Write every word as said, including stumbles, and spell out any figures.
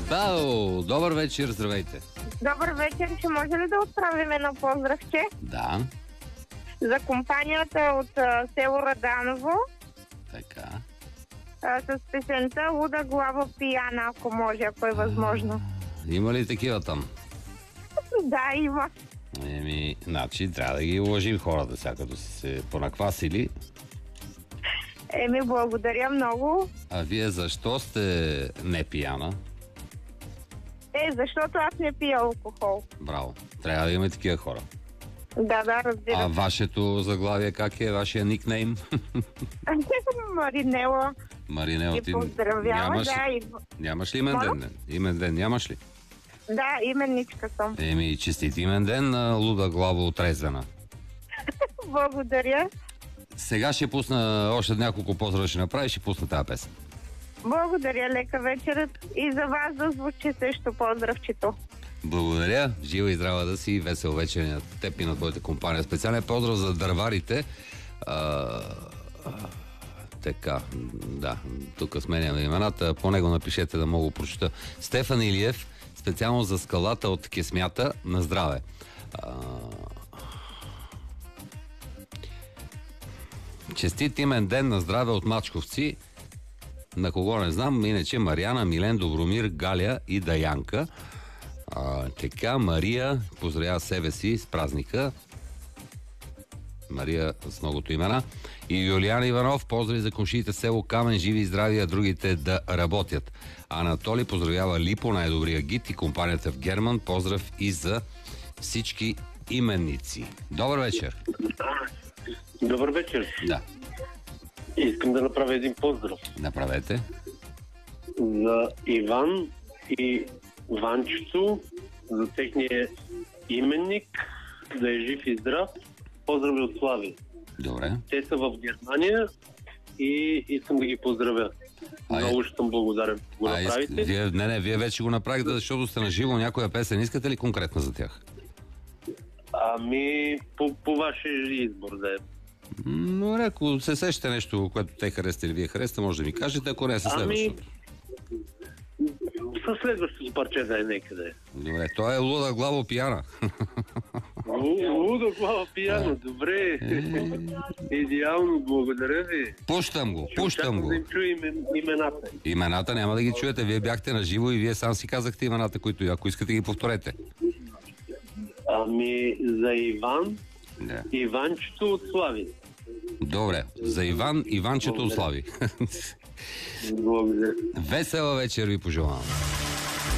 Браво! Добър вечер, здравейте. Добър вечер, че може ли да отправим едно поздравче Да, за компанията от а, село Раданово така. а, с песента Луда глава пияна, ако може, ако е възможно. Има ли такива там? Да, има. Еми, значи, трябва да ги уважим хората, сега като са се понаквасили. Еми, благодаря много. А вие защо сте не пияна? Е, защото аз не пия алкохол. Браво. Трябва да има такива хора. Да, да, разбира А се. вашето заглавие как е? Вашия никнейм? Маринела Маринела, ви ти поздравява. нямаш, Да, и... нямаш ли имен Моля? ден? Имен ден нямаш ли? да, именничка съм. Еми, честит имен ден на Луда глава отрезвена. Благодаря. Сега ще пусна още няколко поздрави, ще направи, ще пусна тази песен. Благодаря, лека вечер. И за вас да звучи също поздравчето. Благодаря, жива и здрава да си, весел вечер на теб и на твоята компания. Специален поздрав за дърварите. А, а, така, да, тук сменяме имената. По него напишете да мога прочета. Стефан Илиев, специално за скалата от Кесмята, на здраве. А, честит имен ден на здраве от Мачковци. На кого не знам, иначе Мариана, Милен, Добромир, Галя и Даянка. А, така, Мария поздравява себе си с празника. Мария с многото имена. И Юлиан Иванов, поздрави за комшиите село Камен, живи и здрави, а другите да работят. Анатолий поздравява Липо, най-добрия гид и компанията в Герман. Поздрав и за всички именници. Добър вечер. Добър вечер. Да, Искам да направя един поздрав направете. за Иван и Ванчето, за техния именник, да е жив и здрав. Поздрави от Слави. Добре. Те са в Германия и искам да ги поздравя. Ай. Много ще съм благодарен. Го А, направите? иск... вие, не, не, вие вече го направихте, защото сте на живо. Някоя песен искате ли конкретно за тях? Ами, по, по вашия избор да е. Но ако се сещате нещо, което те харесате или вие харесате, може да ми кажете, ако не се Ами, следващото. със следващото парче да е некъде. Добре, той е Луда главо пияна. Лудо глава пияно, добре. Идеално, благодаря ви. Пущам го, Ще пущам очаквам го. да им чуя имен, имената. Имената няма да ги чуете, вие бяхте на живо и вие сам си казахте имената, които ако искате ги повторете. Ами, за Иван, Да. Иванчето от Слави. Добре, за Иван, Иванчето Благодаря. Слави. Благодаря. Весела вечер ви пожелавам.